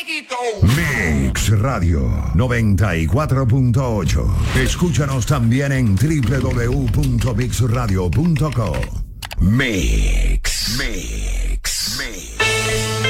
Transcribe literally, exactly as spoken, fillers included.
amiguito. Mix Radio noventa y cuatro punto ocho. Escúchanos también en doble u doble u doble u punto mix radio punto com. Mix. Mix.